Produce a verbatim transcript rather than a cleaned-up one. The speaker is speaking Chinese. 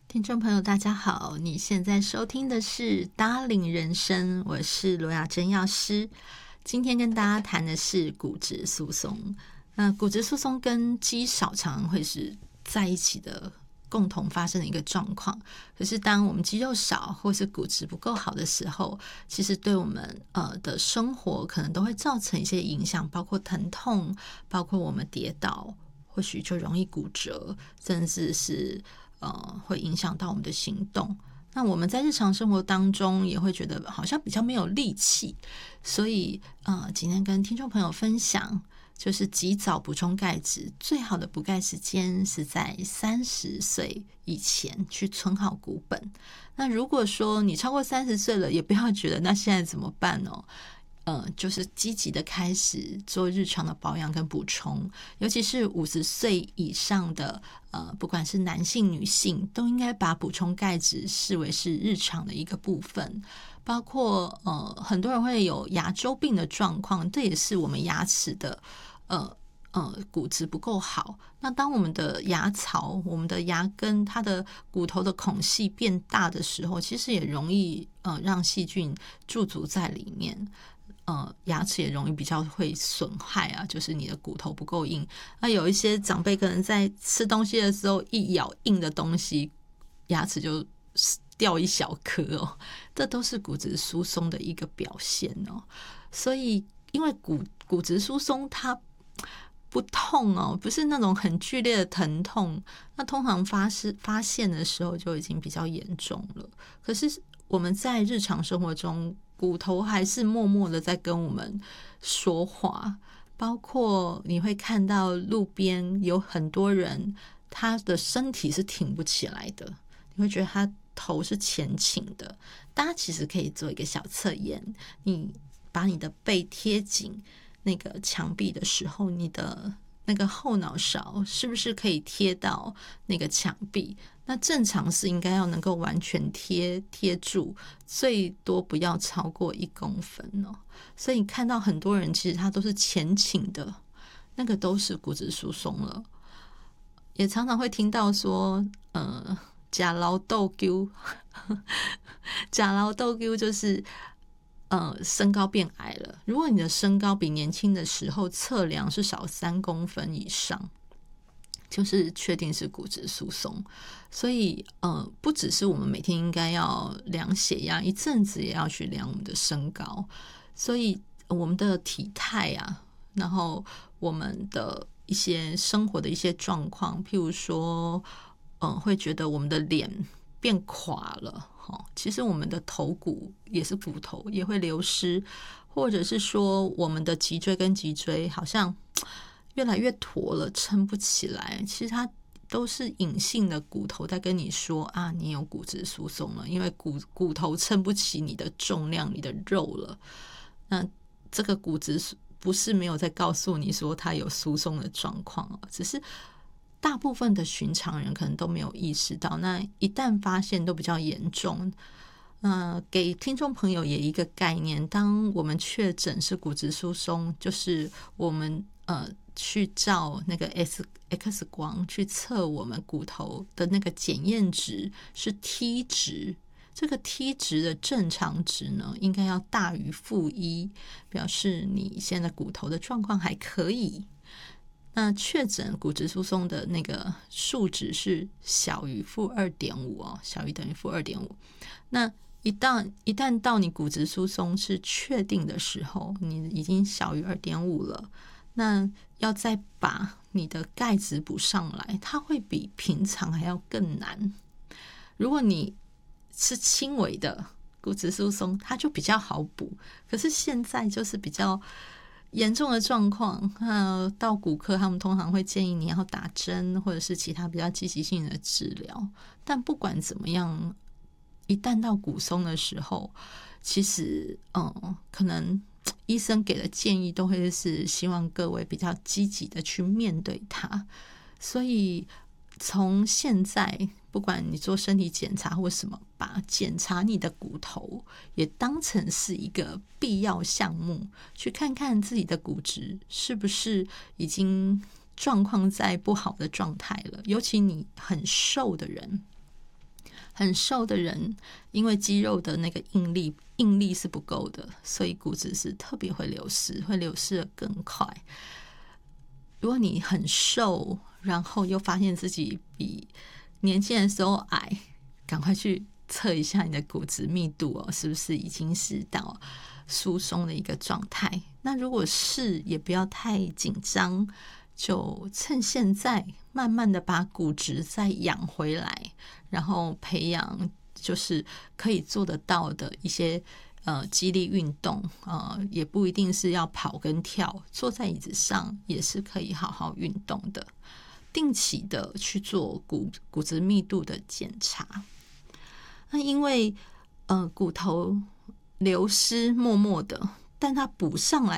听众朋友大家好，你现在收听的是 Darling 人生，我是罗雅珍药师。今天跟大家谈的是骨质疏松。那骨质疏松跟肌少常会是在一起的共同发生的一个状况，可是当我们肌肉少或是骨质不够好的时候，其实对我们呃的生活可能都会造成一些影响，包括疼痛，包括我们跌倒或许就容易骨折，甚至是呃会影响到我们的行动。那我们在日常生活当中也会觉得好像比较没有力气，所以呃今天跟听众朋友分享，就是及早补充钙质，最好的补钙时间是在三十岁以前去存好骨本。那如果说你超过三十岁了，也不要觉得那现在怎么办哦。呃，就是积极的开始做日常的保养跟补充，尤其是五十岁以上的呃，不管是男性女性，都应该把补充钙质视为是日常的一个部分。包括呃，很多人会有牙周病的状况，这也是我们牙齿的呃呃骨质不够好。那当我们的牙槽、我们的牙根、它的骨头的孔隙变大的时候，其实也容易呃让细菌驻足在里面。呃，牙齿也容易比较会损害啊，就是你的骨头不够硬。那有一些长辈可能在吃东西的时候一咬硬的东西，牙齿就掉一小颗哦，这都是骨质疏松的一个表现哦。所以，因为骨骨质疏松它不痛哦，不是那种很剧烈的疼痛，那通常发是发现的时候就已经比较严重了。可是我们在日常生活中，骨头还是默默的在跟我们说话，包括你会看到路边有很多人，他的身体是挺不起来的，你会觉得他头是前倾的。大家其实可以做一个小测验，你把你的背贴紧那个墙壁的时候，你的那个后脑勺是不是可以贴到那个墙壁？那正常是应该要能够完全贴贴住，最多不要超过一公分哦。所以你看到很多人其实他都是前倾的，那个都是骨质疏松了。也常常会听到说，呃，假劳豆丢，假劳豆丢就是呃身高变矮了。如果你的身高比年轻的时候测量是少三公分以上，就是确定是骨质疏松。所以呃，不只是我们每天应该要量血压，一阵子也要去量我们的身高。所以我们的体态啊，然后我们的一些生活的一些状况，譬如说嗯、呃，会觉得我们的脸变垮了，其实我们的头骨也是骨头，也会流失，或者是说我们的脊椎跟脊椎好像越来越驼了，撑不起来。其实它都是隐性的骨头在跟你说啊，你有骨质疏松了，因为骨骨头撑不起你的重量，你的肉了。那这个骨质不是没有在告诉你说它有疏松的状况，只是大部分的寻常人可能都没有意识到，那一旦发现都比较严重。呃，给听众朋友也一个概念，当我们确诊是骨质疏松，就是我们呃去照那个 X X 光去测我们骨头的那个检验值是 T 值，这个 T 值的正常值呢，应该要大于负一，表示你现在骨头的状况还可以。那确诊骨质疏松的那个数值是小于负二点五哦，小于等于负二点五。那一旦一旦到你骨质疏松是确定的时候，你已经小于二点五了，那要再把你的钙质补上来，它会比平常还要更难。如果你是轻微的骨质疏松，它就比较好补，可是现在就是比较严重的状况，呃，到骨科他们通常会建议你要打针或者是其他比较积极性的治疗。但不管怎么样，一旦到骨松的时候，其实嗯，可能医生给的建议都会是希望各位比较积极的去面对它。所以从现在不管你做身体检查或什么，把检查你的骨头也当成是一个必要项目，去看看自己的骨质是不是已经状况在不好的状态了。尤其你很瘦的人， 很瘦的人，因为肌肉的那个应力应力是不够的，所以骨质是特别会流失，会流失的更快。如果你很瘦，然后又发现自己比年轻的时候矮，赶快去测一下你的骨质密度哦，是不是已经是到疏松的一个状态？那如果是，也不要太紧张，就趁现在慢慢的把骨质再养回来，然后培养就是可以做得到的一些呃肌力运动，呃也不一定是要跑跟跳，坐在椅子上也是可以好好运动的。定期的去做骨骨质密度的检查。那因为呃骨头流失默默的，但它补上来